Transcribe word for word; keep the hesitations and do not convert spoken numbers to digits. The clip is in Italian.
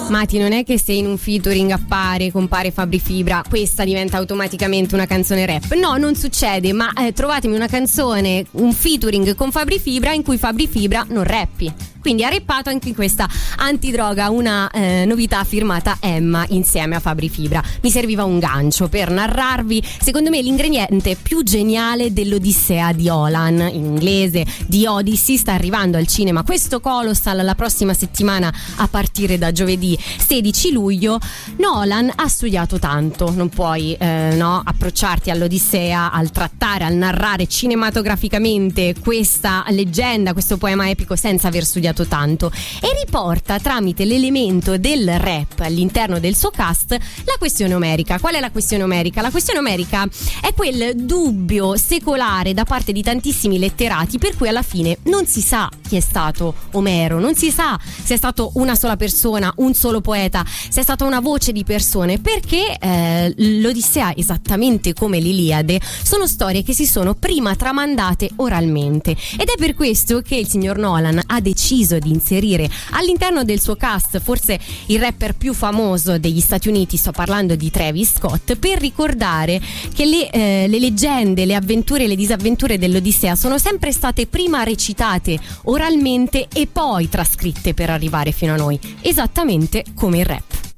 Mati, non è che se in un featuring appare, compare Fabri Fibra, questa diventa automaticamente una canzone rap. No, non succede, ma eh, trovatemi una canzone, un featuring con Fabri Fibra in cui Fabri Fibra non rappi. Quindi ha rappato anche in questa Antidroga, una eh, novità firmata Emma insieme a Fabri Fibra. Mi serviva un gancio per narrarvi, secondo me, l'ingrediente più geniale dell'Odissea di Nolan, in inglese The Odyssey. Sta arrivando al cinema questo Colossal la prossima settimana a partire da giovedì sedici luglio. Nolan ha studiato tanto, non puoi eh, no, approcciarti all'Odissea, al trattare, al narrare cinematograficamente questa leggenda, questo poema epico senza aver studiato tanto, e riporta tramite l'elemento del rap all'interno del suo cast la questione omerica. Qual è la questione omerica? La questione omerica è quel dubbio secolare da parte di tantissimi letterati per cui alla fine non si sa chi è stato Omero, non si sa se è stato una sola persona, un solo poeta, se è stata una voce di persone, perché eh, l'Odissea, esattamente come l'Iliade, sono storie che si sono prima tramandate oralmente, ed è per questo che il signor Nolan ha deciso di inserire all'interno del suo cast forse il rapper più famoso degli Stati Uniti, sto parlando di Travis Scott, per ricordare che le, eh, le leggende, le avventure e le disavventure dell'Odissea sono sempre state prima recitate oralmente e poi trascritte per arrivare fino a noi, esattamente come il rap.